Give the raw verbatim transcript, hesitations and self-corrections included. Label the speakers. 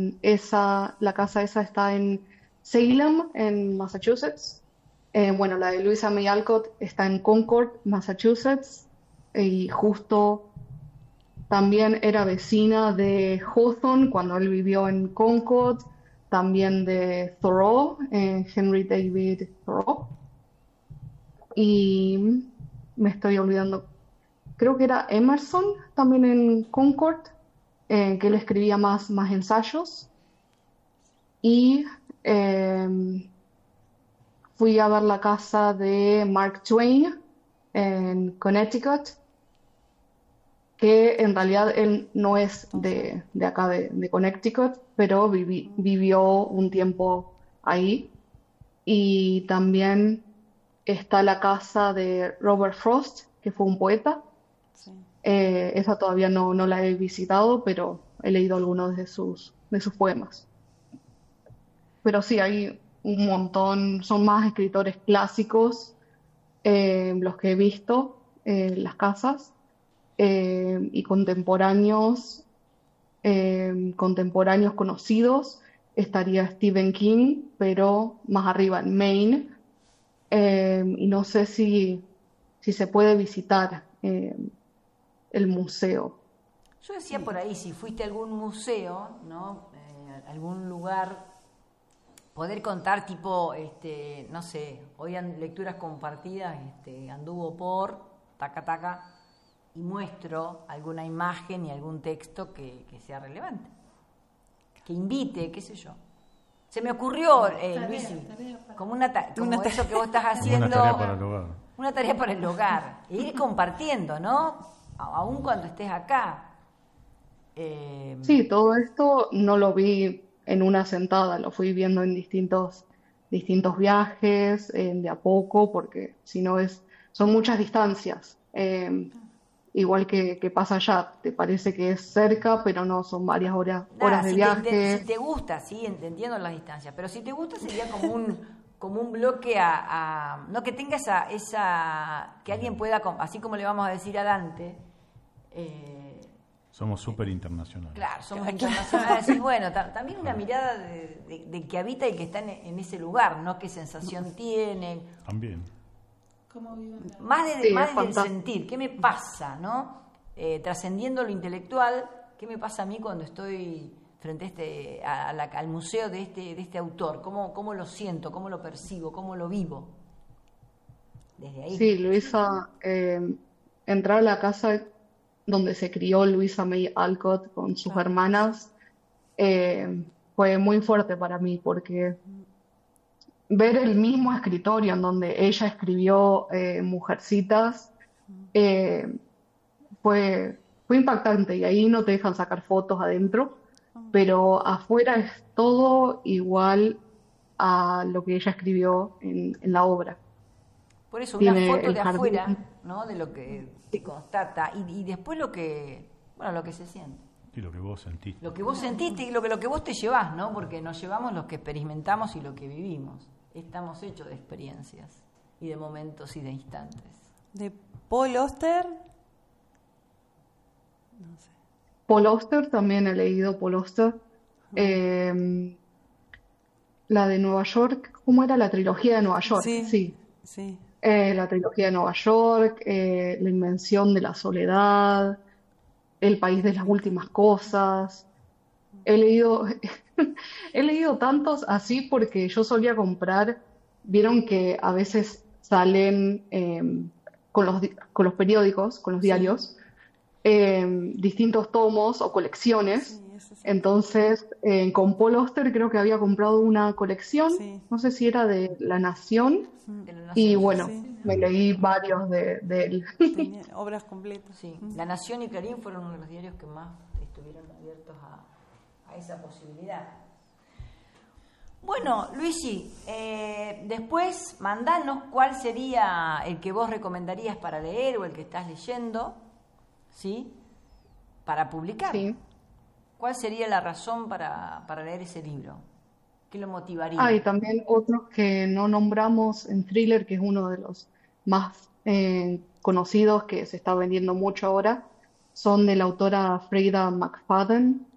Speaker 1: esa, la casa esa está en Salem, en Massachusetts. Eh, bueno, la de Louisa May Alcott está en Concord, Massachusetts. Y justo también era vecina de Hawthorne cuando él vivió en Concord, también de Thoreau, eh, Henry David Thoreau. Y me estoy olvidando, creo que era Emerson, también en Concord, eh, que él escribía más, más ensayos. Y eh, fui a ver la casa de Mark Twain en Connecticut, que en realidad él no es de, de acá de, de Connecticut, pero viví- vivió un tiempo ahí. Y también está la casa de Robert Frost, que fue un poeta.
Speaker 2: Sí.
Speaker 1: Eh, esa todavía no, no la he visitado, pero he leído algunos de sus, de sus poemas. Pero sí, hay un montón, son más escritores clásicos eh, los que he visto en las casas, eh, y contemporáneos, eh, contemporáneos conocidos. Estaría Stephen King, pero más arriba en Maine. Eh, y no sé si, si se puede visitar eh, el museo.
Speaker 3: Yo decía por ahí, si fuiste a algún museo, ¿no? Eh, algún lugar, poder contar tipo, este, no sé, oían lecturas compartidas, este, anduvo por, taca, taca, y muestro alguna imagen y algún texto que, que sea relevante, que invite, qué sé yo. Se me ocurrió, eh,
Speaker 2: Tarea,
Speaker 3: Luis,
Speaker 2: tarea para-
Speaker 3: como, una ta- como
Speaker 2: Una
Speaker 3: eso que vos estás
Speaker 4: Como
Speaker 3: haciendo,
Speaker 4: una tarea para el hogar.
Speaker 3: una tarea para el hogar, e ir compartiendo, ¿no? A- Aún cuando estés acá. Eh,
Speaker 1: Sí, todo esto no lo vi en una sentada, lo fui viendo en distintos, distintos viajes, eh, de a poco, porque si no es, son muchas distancias. Eh, igual que, que pasa allá, te parece que es cerca, pero no, son varias horas,
Speaker 3: Nada,
Speaker 1: horas de
Speaker 3: si te, inte- si
Speaker 1: viaje.
Speaker 3: te gusta, sí, ent- entiendo las distancias, pero si te gusta sería como un como un bloque a, a- no que tenga esa, esa que alguien pueda, com- así como le vamos a decir a Dante, eh,
Speaker 4: Somos súper internacionales.
Speaker 3: claro, somos internacionales, y bueno, ta- también una mirada de, de- de que habita y que está en, en ese lugar, ¿no? Qué sensación tiene,
Speaker 4: También.
Speaker 2: ¿Cómo viven la-
Speaker 3: más, de,
Speaker 1: Sí,
Speaker 3: más
Speaker 1: es
Speaker 3: desde el
Speaker 1: fantástico.
Speaker 3: sentir, ¿qué me pasa, no? Eh, trascendiendo lo intelectual, ¿qué me pasa a mí cuando estoy frente a este, a la- al museo de este, de este autor? ¿Cómo, ¿Cómo lo siento? ¿Cómo lo percibo? ¿Cómo lo vivo? Desde ahí.
Speaker 1: Sí, Luisa, eh, entrar a la casa donde se crió Luisa May Alcott con sus
Speaker 2: Claro,
Speaker 1: hermanas, eh, fue muy fuerte para mí, porque ver el mismo escritorio en donde ella escribió eh, Mujercitas, eh, fue, fue impactante, y ahí no te dejan sacar fotos adentro, pero afuera es todo igual a lo que ella escribió en, en la obra.
Speaker 3: Por eso, una
Speaker 1: Tiene
Speaker 3: foto
Speaker 1: el
Speaker 3: de afuera,
Speaker 1: jardín.
Speaker 3: ¿no? De lo que te constata, y, y después lo que, bueno, lo que se siente.
Speaker 4: Y lo que vos sentiste.
Speaker 3: Lo que vos sentiste y lo que, lo que vos te llevás, ¿no? Porque nos llevamos los que experimentamos y lo que vivimos. Estamos hechos de experiencias y de momentos y de instantes.
Speaker 2: De Paul Auster. No sé.
Speaker 1: Paul Auster, también he leído Paul Auster. Eh, la de Nueva York, ¿cómo era? La trilogía de Nueva York,
Speaker 2: Sí,
Speaker 1: sí.
Speaker 2: sí.
Speaker 1: Eh, la trilogía de Nueva York, eh, La invención de la soledad, El país de las últimas cosas. He leído, he leído tantos así porque yo solía comprar, vieron que a veces salen eh, con los, di- con los periódicos, con los
Speaker 2: Sí.
Speaker 1: diarios, eh, distintos tomos o colecciones.
Speaker 2: Sí, eso sí.
Speaker 1: Entonces, eh, con Paul Auster creo que había comprado una colección,
Speaker 2: Sí.
Speaker 1: no sé si era de La Nación,
Speaker 3: De la
Speaker 1: y
Speaker 3: Nación,
Speaker 1: bueno,
Speaker 2: Sí.
Speaker 1: me leí varios de, de él.
Speaker 2: Tenía obras completas.
Speaker 3: sí. La Nación y Clarín fueron uno de los diarios que más estuvieron abiertos a, a esa posibilidad. Bueno, Luigi, eh, después mandanos cuál sería el que vos recomendarías para leer o el que estás leyendo, ¿sí? Para publicar.
Speaker 1: Sí.
Speaker 3: ¿Cuál sería la razón para, para leer ese libro? ¿Qué lo motivaría?
Speaker 1: Hay también otros que no nombramos en Thriller, que es uno de los más eh, conocidos, que se está vendiendo mucho ahora, son de la autora Freida McFadden.